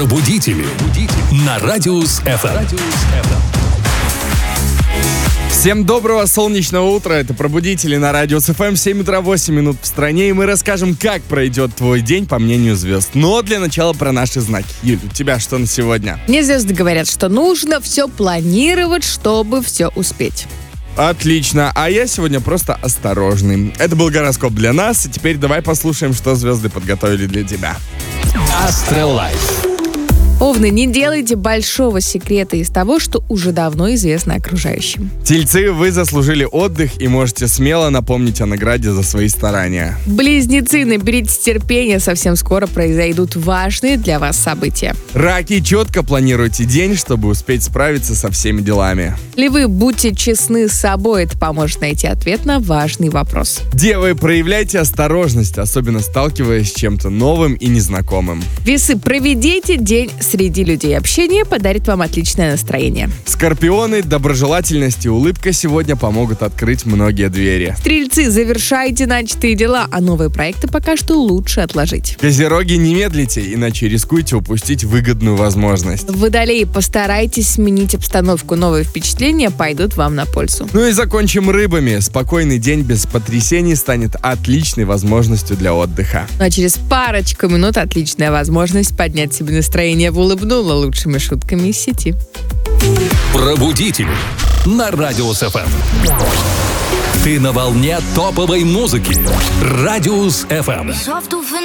Пробудители на Радиус FM. Всем доброго солнечного утра, это Пробудители на Радиус ФМ, 7 утра 8 минут в стране, и мы расскажем, как пройдет твой день по мнению звезд. Но для начала про наши знаки. Юль, у тебя что на сегодня? Мне звезды говорят, что нужно все планировать, чтобы все успеть. Отлично, а я сегодня просто осторожный. Это был гороскоп для нас, и теперь давай послушаем, что звезды подготовили для тебя. Астролайф. Овны, не делайте большого секрета из того, что уже давно известно окружающим. Тельцы, вы заслужили отдых и можете смело напомнить о награде за свои старания. Близнецы, наберитесь терпения, совсем скоро произойдут важные для вас события. Раки, четко планируйте день, чтобы успеть справиться со всеми делами. Львы, будьте честны с собой, это поможет найти ответ на важный вопрос. Девы, проявляйте осторожность, особенно сталкиваясь с чем-то новым и незнакомым. Весы, проведите день среди людей. Общение подарит вам отличное настроение. Скорпионы, доброжелательность и улыбка сегодня помогут открыть многие двери. Стрельцы, завершайте начатые дела, а новые проекты пока что лучше отложить. Козероги, не медлите, иначе рискуете упустить выгодную возможность. Водолеи, постарайтесь сменить обстановку, новые впечатления пойдут вам на пользу. Ну и закончим рыбами. Спокойный день без потрясений станет отличной возможностью для отдыха. Ну а через парочку минут отличная возможность поднять себе настроение в улыбнула лучшими шутками из сети. Пробудители на Радиус FM. Ты на волне топовой музыки. Радиус FM.